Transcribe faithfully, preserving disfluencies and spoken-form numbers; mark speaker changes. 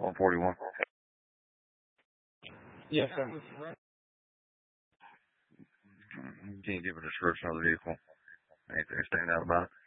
Speaker 1: one forty-one.
Speaker 2: Yes, sir.
Speaker 1: You can't give a description of the vehicle. Anything stand out about it?